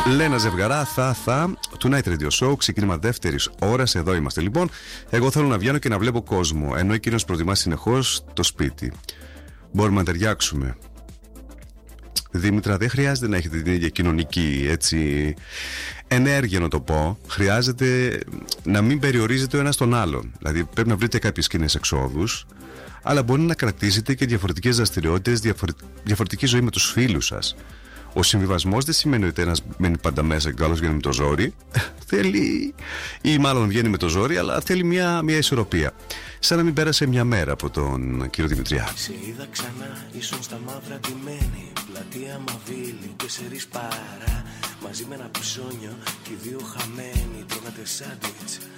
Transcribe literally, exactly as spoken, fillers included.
Λένα Ζευγαρά, θα, θα. Tonight Radio Show, ξεκίνημα δεύτερης ώρας. Εδώ είμαστε λοιπόν. Εγώ θέλω να βγαίνω και να βλέπω κόσμο, ενώ εκείνος προτιμά συνεχώς το σπίτι. Μπορούμε να ταιριάξουμε. Δήμητρα, δεν χρειάζεται να έχετε την ίδια κοινωνική έτσι, ενέργεια, να το πω. Χρειάζεται να μην περιορίζετε ο ένας τον άλλον. Δηλαδή πρέπει να βρείτε κάποιες κοινές εξόδους, αλλά μπορεί να κρατήσετε και διαφορετικές δραστηριότητες, διαφορε... διαφορετική ζωή με τους φίλους σας. Ο συμβιβασμός δεν σημαίνει ότι ένας μένει πάντα μέσα και ο άλλος βγαίνει με το ζόρι. Θέλει, ή μάλλον βγαίνει με το ζόρι, αλλά θέλει μια, μια ισορροπία. Σαν να μην πέρασε μια μέρα από τον κύριο Δημητριά. Σε είδα ξανά, ήσουν στα μαύρα ντυμένη. Πλατεία Μαβίλη, τέσσερις παρά. Μαζί με ένα ψώνιο και οι δύο χαμένοι. Τρώγατε σάντουιτς